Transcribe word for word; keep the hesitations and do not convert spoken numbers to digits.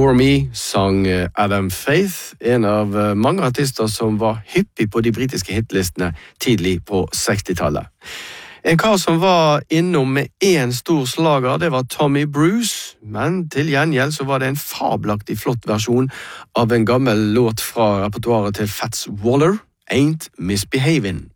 For Me sang Adam Faith, en av mange artister som var hyppig på de britiske hitlistene tidlig på sekstitallet. En kar som var innom med en stor slager, det var Tommy Bruce, men til gjengjeld så var det en fabelaktig flott versjon av en gammel låt fra repertoaret til Fats Waller, Ain't Misbehavin'.